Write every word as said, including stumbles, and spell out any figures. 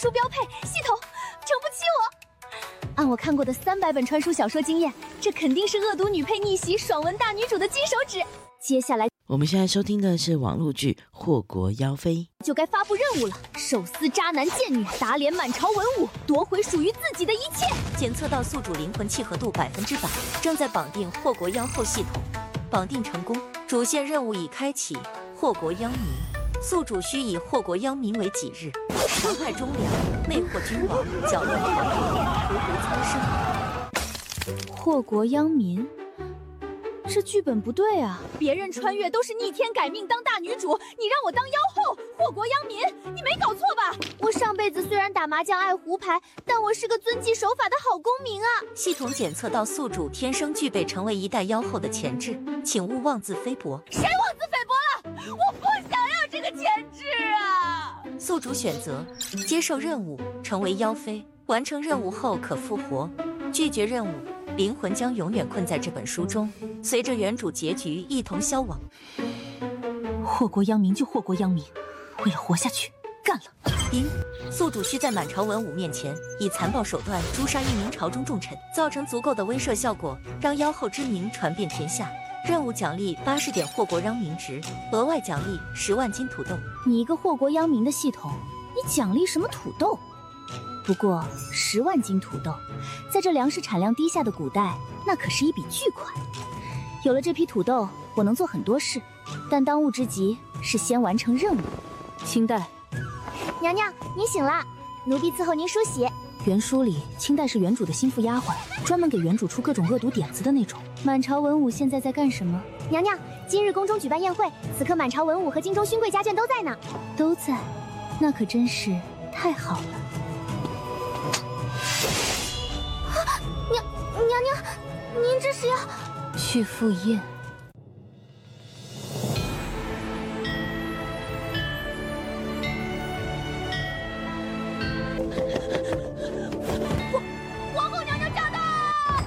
书标配，系统整不起我。按我看过的三百本穿书小说经验，这肯定是恶毒女配逆袭、爽文大女主的金手指。接下来， 我们现在收听的是网络剧《祸国妖妃》， 就该发布任务了：手撕渣男贱女，打脸满朝文武，夺回属于自己的一切。 检测到宿主灵魂契合度百分之百，正在绑定祸国妖后系统，绑定成功，主线任务已开启。祸国殃民，宿主需以祸国殃民为己日，强派忠良，魅惑君王，搅乱国内，荼毒苍生。 祸国殃民。这剧本不对啊！别人穿越都是逆天改命当大女主，你让我当妖后，祸国殃民，你没搞错吧？我上辈子虽然打麻将爱胡牌，但我是个遵纪守法的好公民啊！ 系统检测到宿主天生具备成为一代妖后的潜质，请勿妄自菲薄。 谁妄自菲薄了？我不想要这个潜质啊！ 宿主选择接受任务，成为妖妃，完成任务后可复活；拒绝任务，灵魂将永远困在这本书中，随着原主结局一同消亡。 祸国殃民就祸国殃民，为了活下去，干了！ 一，宿主需在满朝文武面前以残暴手段诛杀一名朝中重臣，造成足够的威慑效果，让妖后之名传遍天下。任务奖励八十点祸国殃民值，额外奖励十万斤土豆。 你一个祸国殃民的系统，你奖励什么土豆？不过十万斤土豆，在这粮食产量低下的古代，那可是一笔巨款。有了这批土豆，我能做很多事，但当务之急是先完成任务。清代，娘娘，您醒了，奴婢伺候您梳洗。原书里，清代是原主的心腹丫鬟，专门给原主出各种恶毒点子的那种。满朝文武现在在干什么？娘娘，今日宫中举办宴会，此刻满朝文武和京中勋贵家眷都在呢。都在，那可真是太好了。娘娘娘，您这是要去赴宴？